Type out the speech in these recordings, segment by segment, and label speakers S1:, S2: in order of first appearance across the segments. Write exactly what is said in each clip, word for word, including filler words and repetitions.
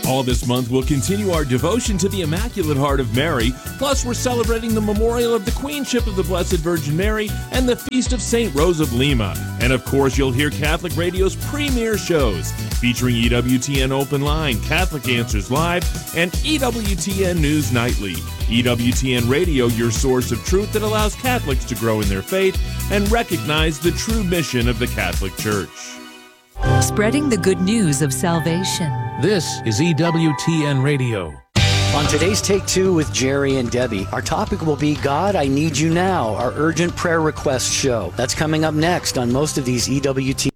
S1: All this month, we'll continue our devotion to the Immaculate Heart of Mary. Plus, we're celebrating the memorial of the Queenship of the Blessed Virgin Mary and the Feast of Saint Rose of Lima. And of course, you'll hear Catholic Radio's premier shows featuring E W T N Open Line, Catholic Answers Live, and E W T N News Nightly. E W T N Radio, your source of truth that allows Catholics to grow in their faith and recognize the true mission of the Catholic Church.
S2: Spreading the good news of salvation.
S3: This is E W T N Radio.
S4: On today's Take Two with Jerry and Debbie, our topic will be God, I Need You Now, our urgent prayer request show. That's coming up next on most of these E W T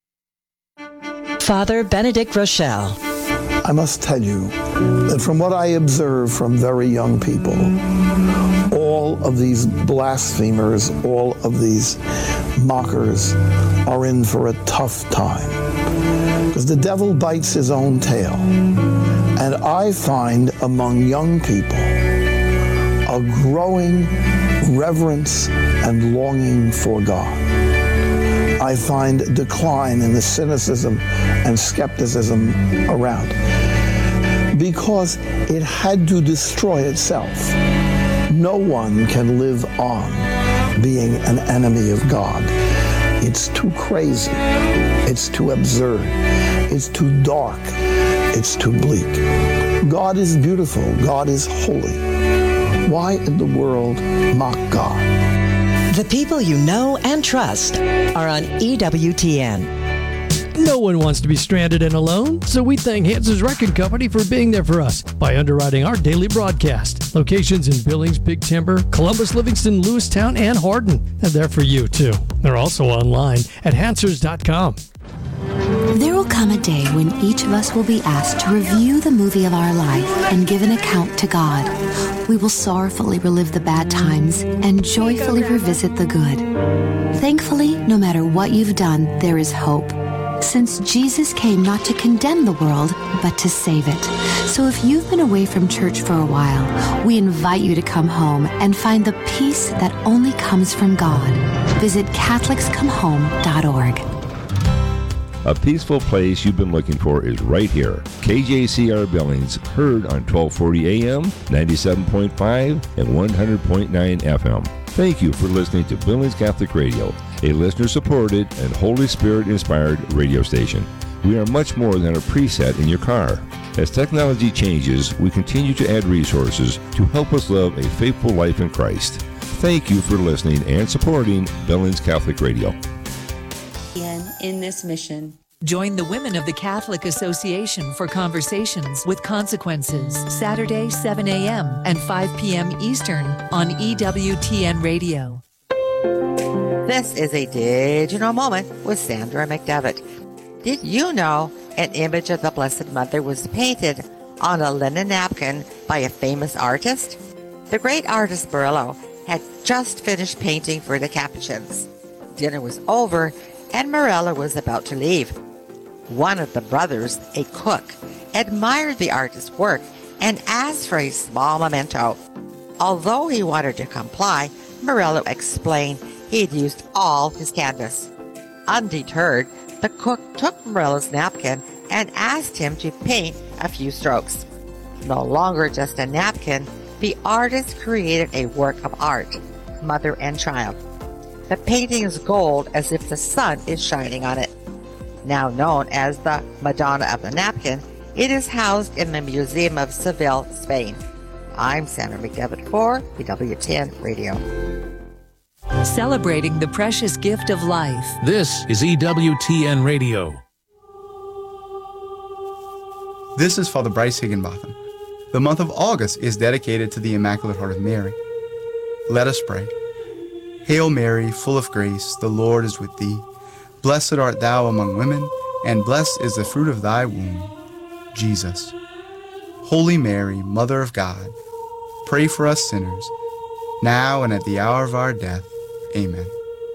S4: N.
S5: Father Benedict Rochelle.
S6: I must tell you that from what I observe from very young people, all of these blasphemers, all of these mockers are in for a tough time. Because the devil bites his own tail. And I find among young people a growing reverence and longing for God. I find a decline in the cynicism and skepticism around. Because it had to destroy itself. No one can live on being an enemy of God. It's too crazy. It's too absurd. It's too dark. It's too bleak. God is beautiful. God is holy. Why in the world mock God?
S5: The people you know and trust are on E W T N.
S7: No one wants to be stranded and alone, so we thank Hans's Wrecking Company for being there for us by underwriting our daily broadcast. Locations in Billings, Big Timber, Columbus, Livingston, Lewistown, and Hardin. And they're for you, too. They're also online at hansers dot com.
S8: There will come a day when each of us will be asked to review the movie of our life and give an account to God. We will sorrowfully relive the bad times and joyfully revisit the good. Thankfully, no matter what you've done, there is hope. Since Jesus came not to condemn the world, but to save it. So if you've been away from church for a while, we invite you to come home and find the peace that only comes from God. Visit catholics come home dot org.
S9: A peaceful place you've been looking for is right here. K J C R Billings, heard on twelve forty A M, ninety-seven point five, and one hundred point nine F M. Thank you for listening to Billings Catholic Radio, a listener-supported and Holy Spirit-inspired radio station. We are much more than a preset in your car. As technology changes, we continue to add resources to help us live a faithful life in Christ. Thank you for listening and supporting Billings Catholic Radio.
S2: In this mission. Join the Women of the Catholic Association for Conversations with Consequences, Saturday, seven A M and five P M Eastern on E W T N Radio.
S10: This is a digital moment with Sandra McDevitt. Did you know an image of the Blessed Mother was painted on a linen napkin by a famous artist? The great artist Murillo had just finished painting for the Capuchins. Dinner was over and Murillo was about to leave. One of the brothers, a cook, admired the artist's work and asked for a small memento. Although he wanted to comply, Murillo explained he had used all his canvas. Undeterred, the cook took Murillo's napkin and asked him to paint a few strokes. No longer just a napkin, the artist created a work of art, mother and child. The painting is gold as if the sun is shining on it. Now known as the Madonna of the Napkin, it is housed in the Museum of Seville, Spain. I'm Sandra McDevitt for E W T N Radio.
S2: Celebrating the precious gift of life.
S3: This is E W T N Radio.
S11: This is Father Bryce Higginbotham. The month of August is dedicated to the Immaculate Heart of Mary. Let us pray. Hail Mary, full of grace, the Lord is with thee. Blessed art thou among women, and blessed is the fruit of thy womb, Jesus. Holy Mary, Mother of God, pray for us sinners, now and at the hour of our death. Amen.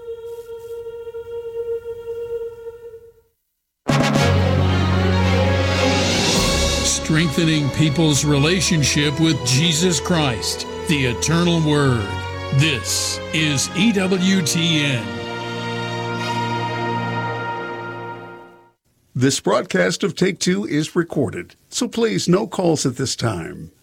S12: Strengthening people's relationship with Jesus Christ, the Eternal Word. This is E W T N.
S13: This broadcast of Take Two is recorded, so please no calls at this time.